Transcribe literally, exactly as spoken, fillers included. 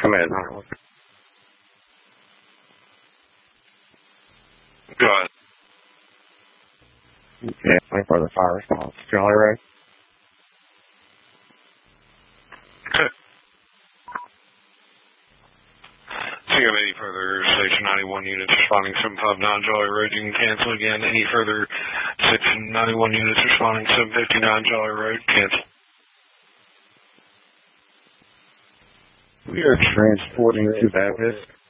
Come in, Harlan. Go ahead. Okay, my brother fire response. Jolly Road. Okay. So you have any further Station ninety-one units responding seven five nine Jolly Road, you can cancel again. Any further Section ninety-one units responding seven fifty-nine Jolly Road, cancel. We are transporting to Baptist.